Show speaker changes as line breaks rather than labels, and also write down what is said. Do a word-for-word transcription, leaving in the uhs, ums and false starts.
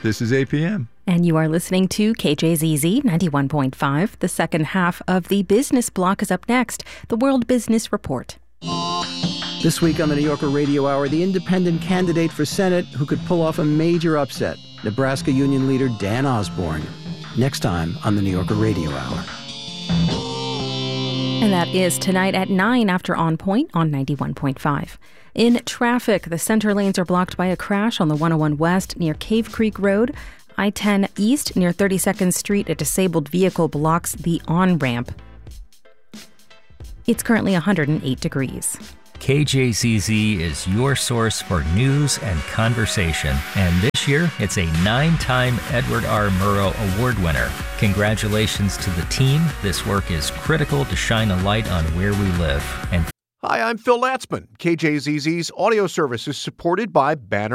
This is A P M.
And you are listening to K J Z Z ninety-one point five. The second half of the business block is up next, the World Business Report.
This week on the New Yorker Radio Hour, the independent candidate for Senate who could pull off a major upset, Nebraska Union leader Dan Osborne. Next time on the New Yorker Radio Hour.
And that is tonight at nine after On Point on ninety-one point five. In traffic, the center lanes are blocked by a crash on the one oh one West near Cave Creek Road. I ten East near thirty-second Street, a disabled vehicle blocks the on-ramp. It's currently one hundred eight degrees.
K J Z Z is your source for news and conversation. And this year, it's a nine-time Edward R. Murrow Award winner. Congratulations to the team. This work is critical to shine a light on where we live. And
Hi, I'm Phil Latzman. K J Z Z's audio service is supported by Banner